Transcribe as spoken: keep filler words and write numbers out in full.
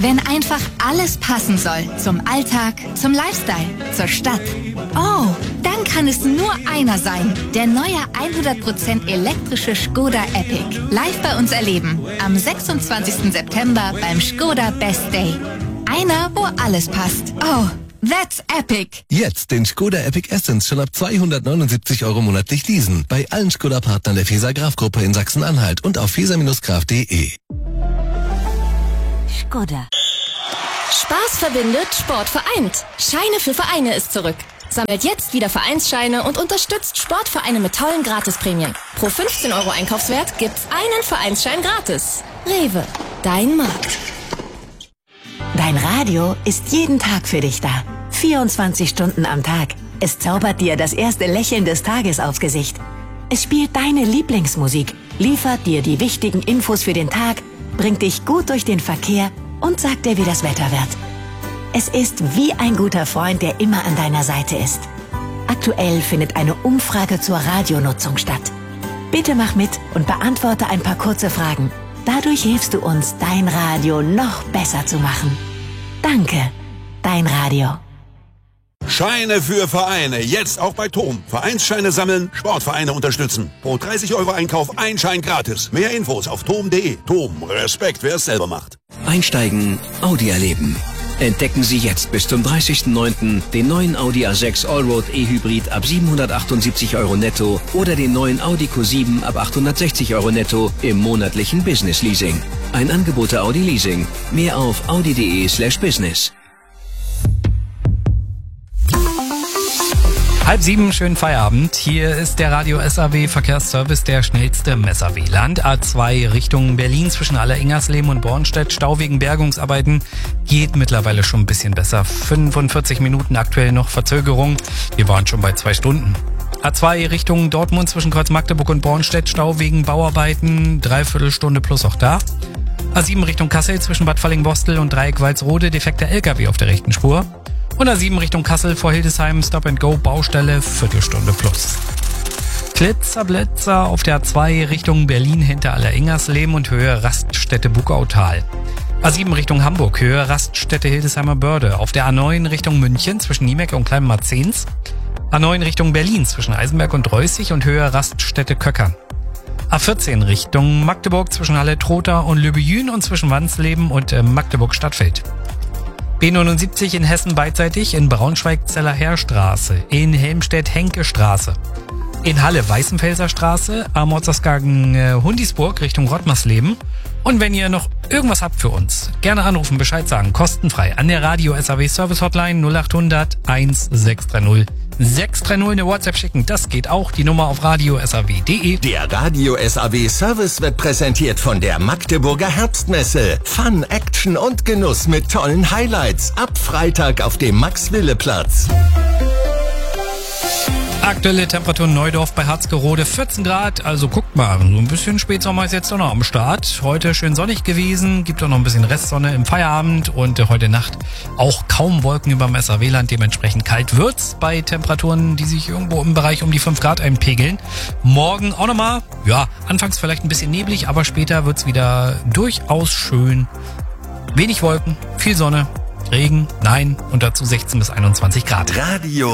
Wenn einfach alles passen soll. Zum Alltag, zum Lifestyle, zur Stadt. Oh, dann kann es nur einer sein. Der neue hundert Prozent elektrische Skoda Epic. Live bei uns erleben. Am sechsundzwanzigsten September beim Skoda Best Day. Einer, wo alles passt. Oh, that's epic. Jetzt den Skoda Epic Essence schon ab zweihundertneunundsiebzig Euro monatlich leasen. Bei allen Skoda-Partnern der Feser Graf Gruppe in Sachsen-Anhalt und auf feser graf punkt de. Skoda. Spaß verbindet, Sport vereint. Scheine für Vereine ist zurück. Sammelt jetzt wieder Vereinsscheine und unterstützt Sportvereine mit tollen Gratisprämien. Pro fünfzehn Euro Einkaufswert gibt's einen Vereinsschein gratis. Rewe, dein Markt. Dein Radio ist jeden Tag für dich da. vierundzwanzig Stunden am Tag. Es zaubert dir das erste Lächeln des Tages aufs Gesicht. Es spielt deine Lieblingsmusik, liefert dir die wichtigen Infos für den Tag, bringt dich gut durch den Verkehr und sagt dir, wie das Wetter wird. Es ist wie ein guter Freund, der immer an deiner Seite ist. Aktuell findet eine Umfrage zur Radionutzung statt. Bitte mach mit und beantworte ein paar kurze Fragen. Dadurch hilfst du uns, dein Radio noch besser zu machen. Danke, dein Radio. Scheine für Vereine, jetzt auch bei T O M. Vereinsscheine sammeln, Sportvereine unterstützen. Pro dreißig Euro Einkauf ein Schein gratis. Mehr Infos auf tom punkt de. T O M, Respekt, wer es selber macht. Einsteigen, Audi erleben. Entdecken Sie jetzt bis zum dreißigsten neunten den neuen Audi A sechs Allroad E-Hybrid ab siebenhundertachtundsiebzig Euro netto oder den neuen Audi Q sieben ab achthundertsechzig Euro netto im monatlichen Business Leasing. Ein Angebot der Audi Leasing. Mehr auf audi punkt de slash business. Halb sieben, schönen Feierabend. Hier ist der Radio S A W Verkehrsservice, der schnellste im S A W-Land. A zwei Richtung Berlin zwischen Aller-Ingersleben und Bornstedt. Stau wegen Bergungsarbeiten geht mittlerweile schon ein bisschen besser. fünfundvierzig Minuten aktuell noch Verzögerung. Wir waren schon bei zwei Stunden. A zwei Richtung Dortmund zwischen Kreuz Magdeburg und Bornstedt. Stau wegen Bauarbeiten. Dreiviertel Stunde plus auch da. A sieben Richtung Kassel zwischen Bad Falling-Bostel und Dreieck Walsrode. Defekter L K W auf der rechten Spur. Und A sieben Richtung Kassel vor Hildesheim, Stop and Go, Baustelle, Viertelstunde plus. Klitzerblitzer auf der A zwei Richtung Berlin hinter Aller-Ingersleben und Höhe Raststätte Bugautal. A sieben Richtung Hamburg, Höhe Raststätte Hildesheimer Börde. Auf der A neun Richtung München zwischen Niemeck und Klein Marzens. A neun Richtung Berlin zwischen Eisenberg und Reußig und Höhe Raststätte Köckern. A vierzehn Richtung Magdeburg zwischen Halle-Trotha und Lübejün und zwischen Wansleben und äh, Magdeburg-Stadtfeld. B neunundsiebzig in Hessen beidseitig, in Braunschweig-Zeller-Heerstraße, in Helmstedt-Henke-Straße, in Halle Weißenfelser Straße, am Ortsausgang äh, Hundisburg Richtung Rottmarsleben. Und wenn ihr noch irgendwas habt für uns, gerne anrufen, Bescheid sagen, kostenfrei an der Radio S A W Service Hotline null achthundert sechshundertzwanzig sechshundertdreißig, eine WhatsApp schicken, das geht auch, die Nummer auf radio s a w punkt de. Der Radio S A W Service wird präsentiert von der Magdeburger Herbstmesse. Fun, Action und Genuss mit tollen Highlights. Ab Freitag auf dem Max-Wille-Platz. Aktuelle Temperatur in Neudorf bei Harzgerode vierzehn Grad, also guckt mal, so ein bisschen Spätsommer ist jetzt doch noch am Start. Heute schön sonnig gewesen, gibt auch noch ein bisschen Restsonne im Feierabend und heute Nacht auch kaum Wolken über dem S A W-Land, dementsprechend kalt wird's bei Temperaturen, die sich irgendwo im Bereich um die fünf Grad einpegeln. Morgen auch nochmal, ja, anfangs vielleicht ein bisschen neblig, aber später wird's wieder durchaus schön. Wenig Wolken, viel Sonne, Regen, nein und dazu sechzehn bis einundzwanzig Grad. Radio